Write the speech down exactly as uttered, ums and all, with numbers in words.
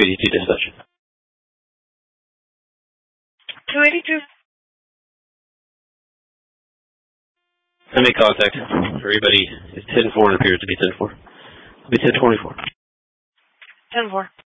eighty-two dispatch. two eighty-two. I make contact. Everybody is ten four and appears to be ten four. I'll be ten twenty-four. ten four.